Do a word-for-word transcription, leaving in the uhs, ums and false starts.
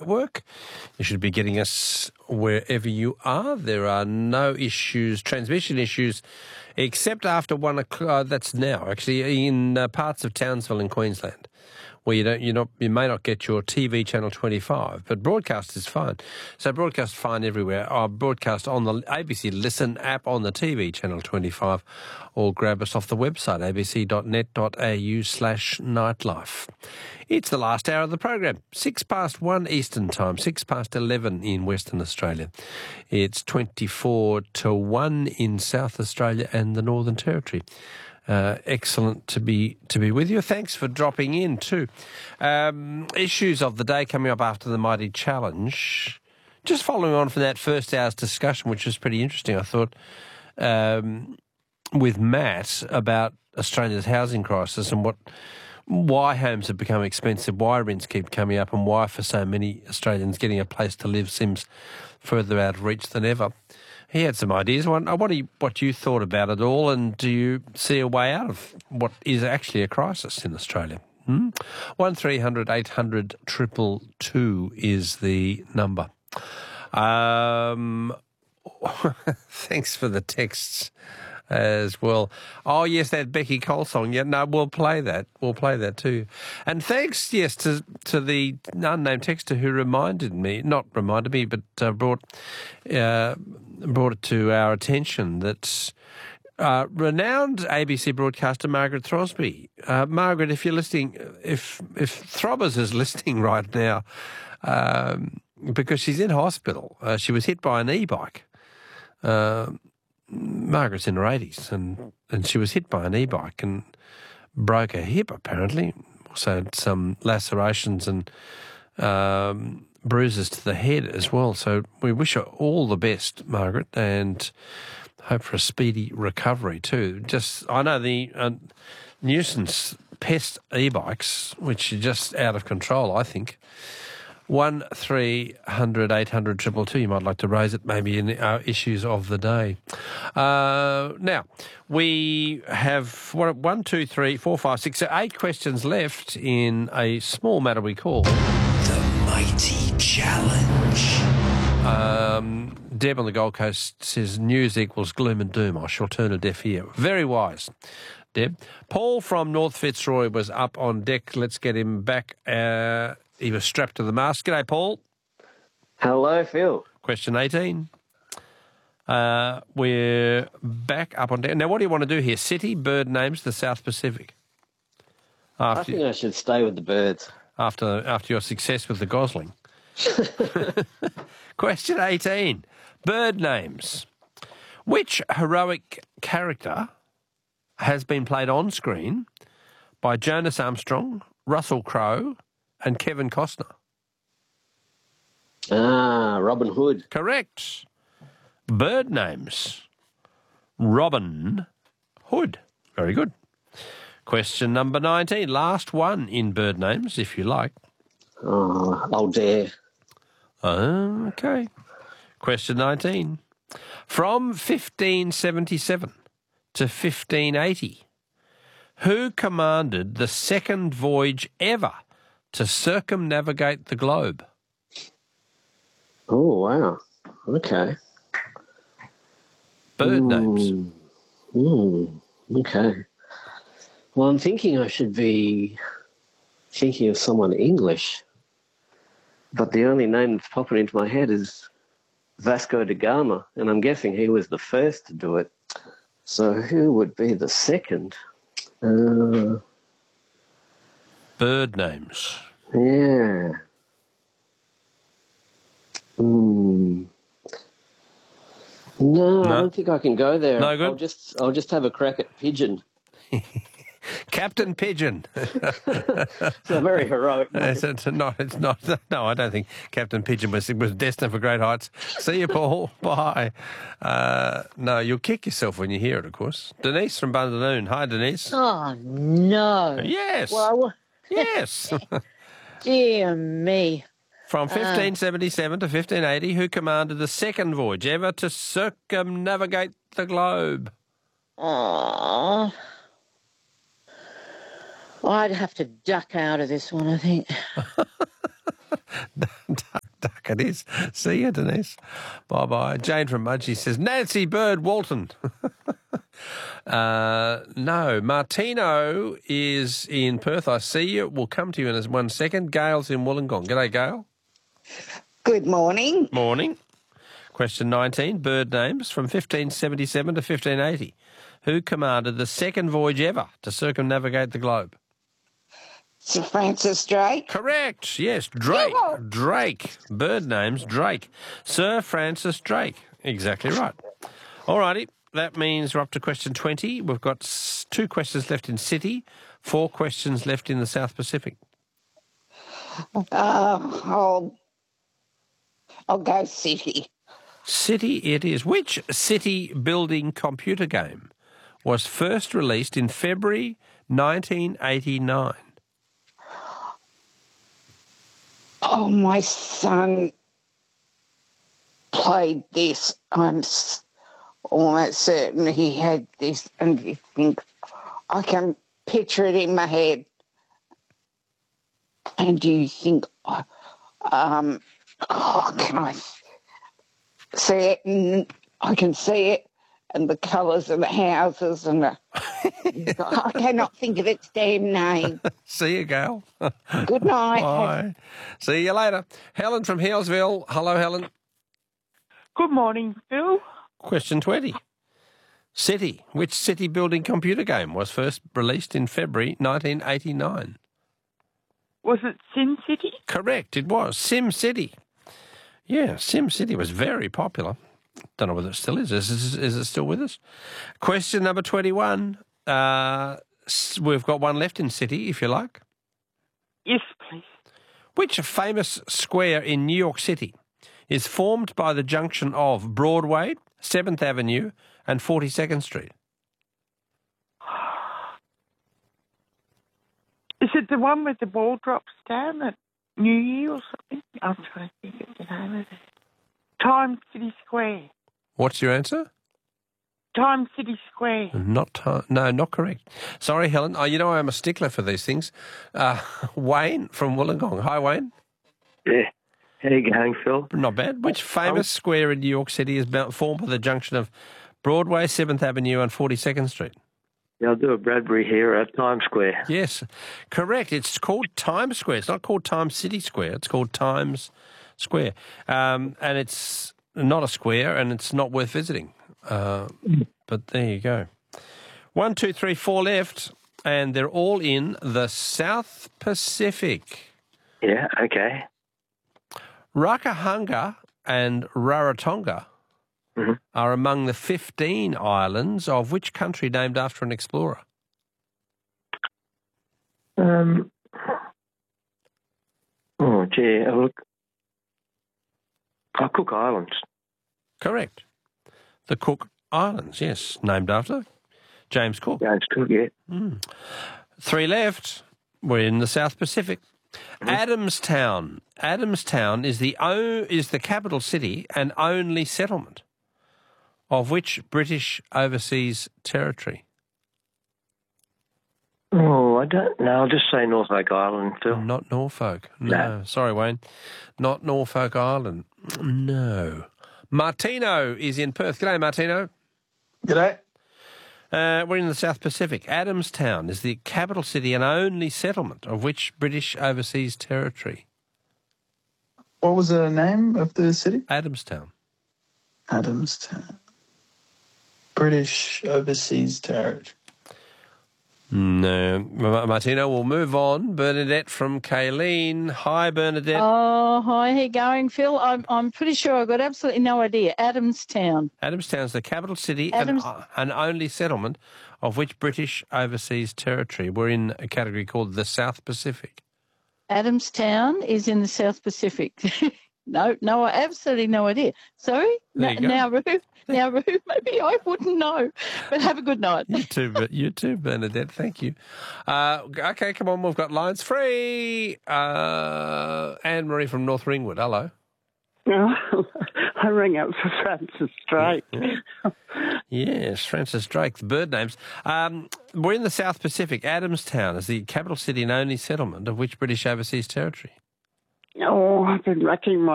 network. You should be getting us wherever you are. There are no issues, transmission issues, except after one o'clock. Uh, that's now, actually, in uh, parts of Townsville in Queensland, where you don't, you not, you may not get your T V channel twenty-five, but broadcast is fine. So broadcast fine everywhere. Or broadcast on the A B C Listen app on the T V channel twenty-five, or grab us off the website a b c dot net dot a u slash nightlife. It's the last hour of the program. Six past one Eastern time, six past eleven in Western Australia. It's twenty-four to one in South Australia and the Northern Territory. Uh, excellent to be to be with you. Thanks for dropping in too. Um, issues of the day coming up after the Mighty Challenge. Just following on from that first hour's discussion, which was pretty interesting, I thought, um, with Matt about Australia's housing crisis and what why homes have become expensive, why rents keep coming up, and why for so many Australians getting a place to live seems further out of reach than ever. He had some ideas. I wonder what you thought about it all, and do you see a way out of what is actually a crisis in Australia? Hmm? one three hundred eight hundred two two two is the number. Um, thanks for the texts as well. Oh, yes, that Becky Cole song. Yeah, no, we'll play that. We'll play that too. And thanks, yes, to to the unnamed texter who reminded me, not reminded me, but uh, brought uh, brought it to our attention that uh, renowned A B C broadcaster Margaret Throsby. Uh, Margaret, if you're listening, if if Throbbers is listening right now, um, because she's in hospital, uh, she was hit by an e-bike. Uh, Margaret's in her eighties, and, and she was hit by an e-bike and broke her hip, apparently. Also had some lacerations and um, bruises to the head as well. So we wish her all the best, Margaret, and hope for a speedy recovery too. Just, I know the uh, nuisance pest e-bikes, which are just out of control, I think. One three hundred eight hundred two two two. You might like to raise it maybe in our issues of the day. Uh, now, we have what, one, two, three, four, five, six, eight questions left in a small matter we call The Mighty Challenge. Um, Deb on the Gold Coast says news equals gloom and doom. I shall turn a deaf ear. Very wise, Deb. Paul from North Fitzroy was up on deck. Let's get him back. Uh, He was strapped to the mast. G'day, Paul. Hello, Phil. Question eighteen. Uh, we're back up on deck. Now, what do you want to do here? City, bird names, the South Pacific? After, I think I should stay with the birds. After, after your success with the Gosling. Question eighteen. Bird names. Which heroic character has been played on screen by Jonas Armstrong, Russell Crowe, and Kevin Costner? Ah, Robin Hood. Correct. Bird names. Robin Hood. Very good. Question number nineteen. Last one in bird names, if you like. Oh, I'll dare. Okay. Question nineteen. From fifteen seventy-seven to fifteen eighty, who commanded the second voyage ever to circumnavigate the globe? Oh, wow. Okay. Bird mm. names. Mm. Okay. Well, I'm thinking I should be thinking of someone English, but the only name that's popping into my head is Vasco da Gama, and I'm guessing he was the first to do it. So who would be the second? Uh, Bird names. yeah. Hmm. No, No? I don't think I can go there. No good? I'll just, I'll just have a crack at pigeon. Captain Pigeon. It's a very heroic name. It's, it's not. It's not. No, I don't think Captain Pigeon was was destined for great heights. See you, Paul. Bye. Uh, no, you'll kick yourself when you hear it. Of course. Denise from Bundanoon. Hi, Denise. Oh, no. Yes. Well, Yes. dear me. From fifteen seventy-seven to fifteen eighty, who commanded the second voyage ever to circumnavigate the globe? Oh. I'd have to duck out of this one, I think. luck it is. See you, Denise. Bye-bye. Jane from Mudgee says, Nancy Bird Walton. uh, no, Martino is in Perth. I see you. We'll come to you in one second. Gail's in Wollongong. G'day, Gail. Good morning. Morning. Question nineteen, bird names from fifteen seventy-seven to fifteen eighty. Who commanded the second voyage ever to circumnavigate the globe? Sir Francis Drake. Correct. Yes, Drake. Yeah. Drake. Bird names, Drake. Sir Francis Drake. Exactly right. All righty. That means we're up to question twenty. We've got s- two questions left in City, four questions left in the South Pacific. Uh, I'll, I'll go City. City it is. Which city-building computer game was first released in February nineteen eighty-nine? Oh, my son played this. I'm s- almost certain he had this, and you think I can picture it in my head. And do you think, uh, um, oh, can I see it? And I can see it, and the colours of the houses, and the, I cannot think of its damn name. See you, Gail. Good night. Bye. See you later. Helen from Healesville. Hello, Helen. Good morning, Phil. Question twenty. City. Which city-building computer game was first released in February nineteen eighty-nine? Was it Sin City? Correct, it was. Sim City. Yeah, Sim City was very popular. Don't know whether it still is. Is, is, is it still with us? Question number twenty-one. Uh, s- we've got one left in City, if you like. Yes, please. Which famous square in New York City is formed by the junction of Broadway, seventh Avenue and forty-second Street? Is it the one where the ball drops down at New Year or something? I'm trying to think of the name of it. Time City Square. What's your answer? Time City Square. Not ti- no, not correct. Sorry, Helen. Oh, you know I'm a stickler for these things. Uh, Wayne from Wollongong. Hi, Wayne. Yeah. How you going, Phil? Not bad. Which famous square in New York City is about, formed by the junction of Broadway, seventh Avenue and forty-second Street? Yeah, I'll do a Bradbury here at Times Square. Yes, correct. It's called Times Square. It's not called Times City Square. It's called Times Square. Um, and it's not a square and it's not worth visiting. Uh, but there you go. One, two, three, four left, and they're all in the South Pacific. Yeah, okay. Rakahanga and Rarotonga Mm-hmm. are among the fifteen islands of which country named after an explorer? Um. Oh, gee, have a look. Oh, Cook Islands. Correct. The Cook Islands, yes, named after James Cook. James Cook, yeah. Mm. Three left. We're in the South Pacific. Mm-hmm. Adamstown. Adamstown is the o- is the capital city and only settlement of which British overseas territory? Oh, I don't know. I'll just say Norfolk Island, Phil. Not Norfolk. No. No. Sorry, Wayne. Not Norfolk Island. No. Martino is in Perth. G'day, Martino. G'day. Uh, we're in the South Pacific. Adamstown is the capital city and only settlement of which British overseas territory? What was the name of the city? Adamstown. Adamstown. British Overseas Territory. No. Ma- Martino, we'll move on. Bernadette from Kayleen. Hi, Bernadette. Oh, hi, how you going, Phil? I'm I'm pretty sure I've got absolutely no idea. Adamstown. Adamstown's the capital city Adams- and, uh, and only settlement of which British overseas territory. We're in a category called the South Pacific. Adamstown is in the South Pacific. no, no, I absolutely no idea. Sorry? There N- you go. now, Roo, now, Roo, maybe I wouldn't know. But have a good night. You too, Ber- you too, Bernadette. Thank you. Uh, okay, come on. We've got lines free. Uh, Anne-Marie from North Ringwood. Hello. I rang up for Francis Drake. Yes, Francis Drake, the bird names. Um, we're in the South Pacific. Adamstown is the capital city and only settlement of which British overseas territory? Oh, I've been racking my